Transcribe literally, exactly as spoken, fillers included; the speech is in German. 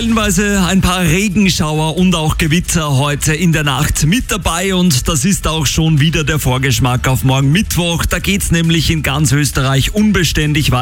stellenweise ein paar Regenschauer und auch Gewitter heute in der Nacht mit dabei und das ist auch schon wieder der Vorgeschmack auf morgen Mittwoch. Da geht's nämlich in ganz Österreich unbeständig weiter.